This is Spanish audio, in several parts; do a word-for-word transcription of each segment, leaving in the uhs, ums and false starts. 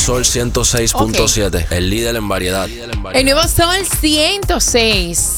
Sol ciento seis punto siete, okay. El líder en variedad. El nuevo Sol ciento seis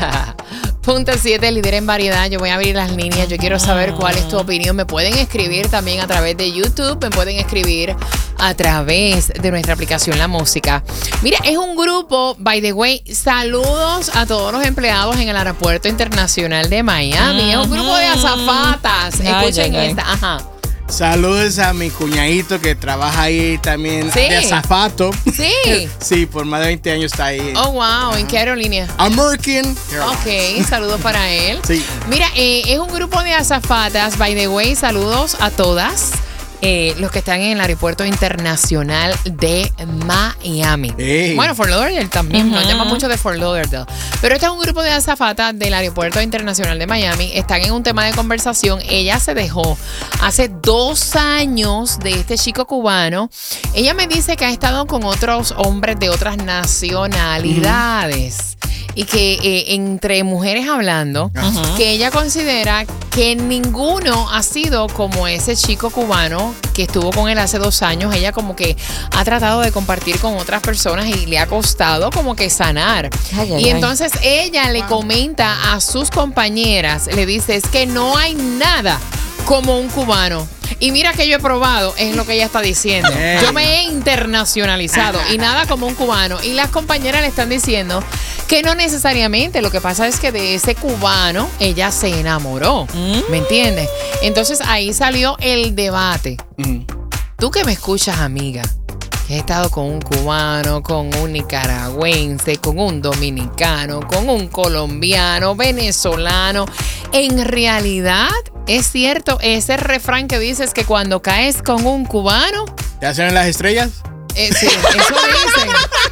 punto siete, el líder en variedad. Yo voy a abrir las líneas. Yo quiero saber cuál es tu opinión. Me pueden escribir también a través de YouTube. Me pueden escribir a través de nuestra aplicación La Música. Mira, es un grupo, by the way, saludos a todos los empleados en el Aeropuerto Internacional de Miami. Uh-huh. Es un grupo de azafatas. Escuchen ay, esta. Ajá. Saludos a mi cuñadito que trabaja ahí también, ¿sí? De azafato. Sí. Sí, por más de veinte años está ahí. Oh, wow. Ajá. ¿En qué aerolínea? American. Ok, saludos para él. Sí. Mira, eh, es un grupo de azafatas. By the way, saludos a todas. Eh, los que están en el Aeropuerto Internacional de Miami. Hey. Bueno, Fort Lauderdale también, Uh-huh. nos llama mucho de Fort Lauderdale. Pero este es un grupo de azafatas del Aeropuerto Internacional de Miami. Están en un tema de conversación. Ella se dejó hace dos años de este chico cubano. Ella me dice que ha estado con otros hombres de otras nacionalidades. Uh-huh. Y que eh, entre mujeres hablando, uh-huh. que ella considera que ninguno ha sido como ese chico cubano que estuvo con él hace dos años. Ella como que ha tratado de compartir con otras personas y le ha costado como que sanar. Ay, ay, y entonces ay. ella le comenta a sus compañeras, le dice, es que no hay nada como un cubano. Y mira que yo he probado, es lo que ella está diciendo. Hey. Yo me he internacionalizado y nada como un cubano. Y las compañeras le están diciendo que no necesariamente. Lo que pasa es que de ese cubano ella se enamoró. Mm. ¿Me entiendes? Entonces ahí salió el debate. Mm. Tú que me escuchas, amiga, que he estado con un cubano, con un nicaragüense, con un dominicano, con un colombiano, venezolano. En realidad, es cierto ese refrán que dices que cuando caes con un cubano... ¿Te hacen las estrellas? Eh, sí, eso dicen.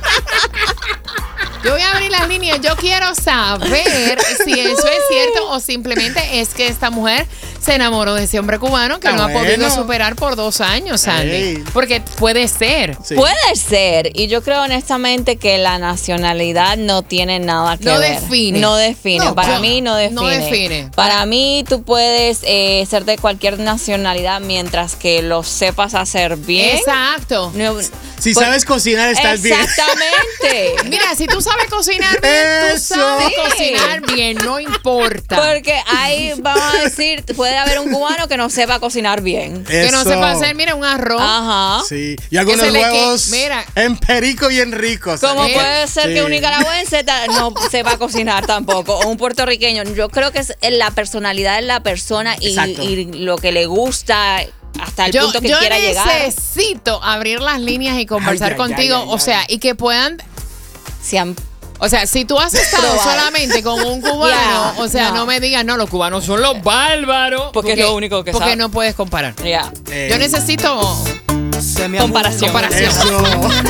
Yo voy a abrir las líneas. Yo quiero saber si eso es cierto o simplemente es que esta mujer se enamoró de ese hombre cubano que Está no bueno. ha podido superar por dos años, Sandy. Hey. Porque puede ser. Sí. Puede ser. Y yo creo honestamente que la nacionalidad no tiene nada que no ver. Define. No define. No, Para yo, mí no define. No define. Para mí tú puedes eh, ser de cualquier nacionalidad mientras que lo sepas hacer bien. Exacto. No, si pues, sabes cocinar, estás bien. Exactamente. Mira, si tú sabes cocinar bien, Eso. tú sabes sí. cocinar bien, no importa. Porque ahí, vamos a decir, puede haber un cubano que no sepa cocinar bien. Eso. Que no sepa hacer, mira, un arroz. Ajá. Sí. Y algunos huevos que, mira, en perico bien ricos. Como ¿eh? puede ser sí. que un nicaragüense no sepa cocinar tampoco, o un puertorriqueño. Yo creo que es la personalidad de la persona y, y lo que le gusta hasta el yo, punto que yo quiera llegar. Yo necesito abrir las líneas y conversar ay, contigo, ay, ay, ay, o sea, y que puedan... Si han, o sea, si tú has estado solamente con un cubano, yeah, o sea, no. no me digas, no, los cubanos son los bárbaros. Porque, porque es lo único que Porque sabe. no puedes comparar. Yeah. Yo necesito Se me comparación. comparación. Eso.